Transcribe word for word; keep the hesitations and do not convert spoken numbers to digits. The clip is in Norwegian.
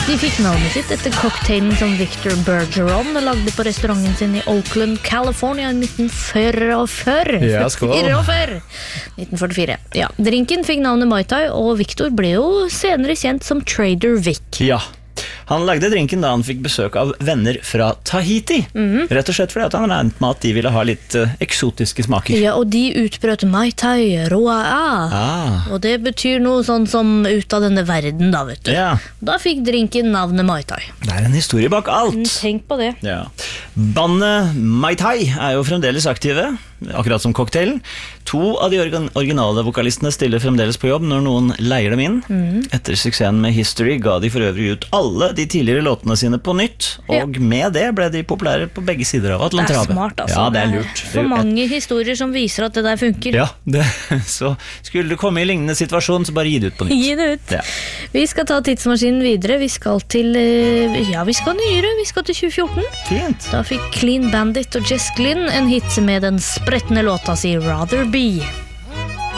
De fikk navnet sitt etter cocktailen som Victor Bergeron lagde på restauranten sin i Oakland, California i nitten førtifire. Ja, skål. førtifire. nitten førtifire. Ja, drinken fikk navnet Mai Tai, og Victor ble jo senere kjent som Trader Vic. Ja. Han lagde drinken da han fikk besøk av venner fra Tahiti. Mm-hmm. Rett og slett fordi at han regnet med at de ville ha litt uh, eksotiske smaker. Ja, og de utbrøt Mai Tai Roa A. Ah. Og det betyr noe sånn som ut av denne verden, da, vet du. Ja. Da fikk drinken navnet Mai Tai. Det er en historie bak alt. Tenk på det. Ja. Bandet Mai Tai er jo fremdeles aktive, akkurat som cocktailen. To av de organ originale vokalistene stiller fremdeles på jobb når noen leier dem inn. Mm. Etter suksessen med History ga de for øvrig ut alle de tidligere låtene sine på nytt, og ja. Med det ble de populære på begge sider av Atlanterhavet. Det er smart, altså. Ja, det er lurt. For mange historier som viser at det der funker. Ja, det, så skulle du komme i lignende situasjon, så bare gi det ut på nytt. Gi det ut. Ja. Vi skal ta tidsmaskinen videre. Vi skal til, ja, vi skal nyere. Vi skal til tjue fjorten. Fint. Da fikk Clean Bandit og Jess Glynn en hit med den sprettende låta si Rather Be.